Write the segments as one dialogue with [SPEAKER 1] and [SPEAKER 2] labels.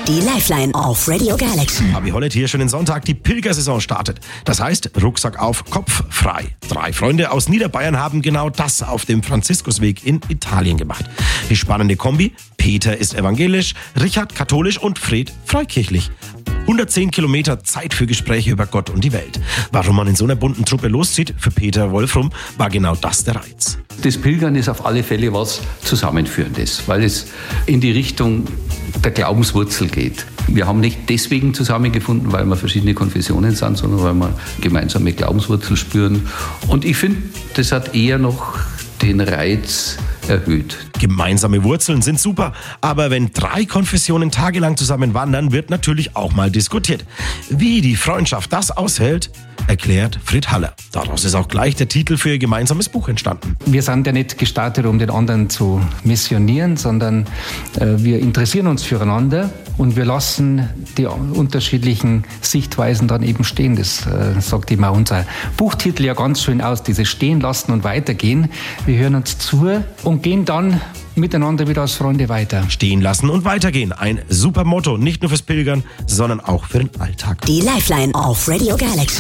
[SPEAKER 1] Die Lifeline auf Radio Galaxy.
[SPEAKER 2] Fabi Hollett hier, schönen Sonntag. Die Pilgersaison startet. Das heißt, Rucksack auf, Kopf frei. 3 Freunde aus Niederbayern haben genau das auf dem Franziskusweg in Italien gemacht. Die spannende Kombi: Peter ist evangelisch, Richard katholisch und Fred freikirchlich. 110 Kilometer Zeit für Gespräche über Gott und die Welt. Warum man in so einer bunten Truppe loszieht, für Peter Wolfrum war genau das der Reiz.
[SPEAKER 3] Das Pilgern ist auf alle Fälle was Zusammenführendes, weil es in die Richtung der Glaubenswurzel geht. Wir haben nicht deswegen zusammengefunden, weil wir verschiedene Konfessionen sind, sondern weil wir gemeinsame Glaubenswurzel spüren. Und ich finde, das hat eher noch den Reiz erhöht.
[SPEAKER 2] Gemeinsame Wurzeln sind super, aber wenn 3 Konfessionen tagelang zusammen wandern, wird natürlich auch mal diskutiert. Wie die Freundschaft das aushält, erklärt Fred Haller. Daraus ist auch gleich der Titel für ihr gemeinsames Buch entstanden.
[SPEAKER 4] Wir sind ja nicht gestartet, um den anderen zu missionieren, sondern wir interessieren uns füreinander und wir lassen die unterschiedlichen Sichtweisen dann eben stehen. Das sagt eben auch unser Buchtitel ja ganz schön aus, dieses Stehen lassen und weitergehen. Wir hören uns zu und gehen dann miteinander wieder als Freunde weiter.
[SPEAKER 2] Stehen lassen und weitergehen. Ein super Motto, nicht nur fürs Pilgern, sondern auch für den Alltag.
[SPEAKER 1] Die Lifeline auf Radio Galaxy.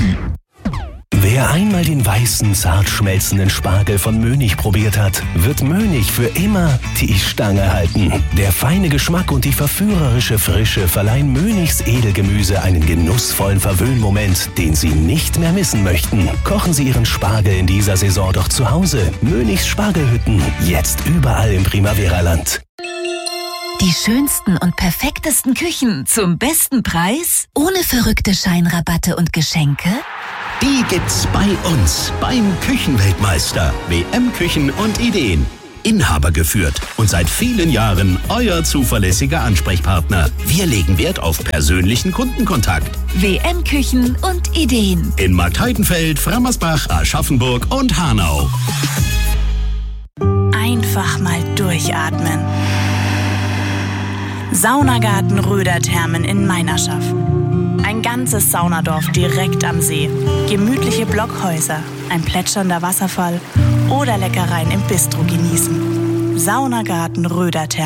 [SPEAKER 5] Wer einmal den weißen, zart schmelzenden Spargel von Mönig probiert hat, wird Mönig für immer die Stange halten. Der feine Geschmack und die verführerische Frische verleihen Mönigs Edelgemüse einen genussvollen Verwöhnmoment, den Sie nicht mehr missen möchten. Kochen Sie Ihren Spargel in dieser Saison doch zu Hause. Mönigs Spargelhütten, jetzt überall im Primavera-Land.
[SPEAKER 6] Die schönsten und perfektesten Küchen zum besten Preis? Ohne verrückte Scheinrabatte und Geschenke?
[SPEAKER 7] Die gibt's bei uns, beim Küchenweltmeister. WM Küchen und Ideen. Inhaber geführt und seit vielen Jahren euer zuverlässiger Ansprechpartner. Wir legen Wert auf persönlichen Kundenkontakt.
[SPEAKER 6] WM Küchen und Ideen.
[SPEAKER 7] In Marktheidenfeld, Frammersbach, Aschaffenburg und Hanau.
[SPEAKER 8] Einfach mal durchatmen. Saunagarten Röderthermen in Meinerschaff. Ein ganzes Saunadorf direkt am See. Gemütliche Blockhäuser, ein plätschernder Wasserfall oder Leckereien im Bistro genießen. Saunagarten Röderthermen.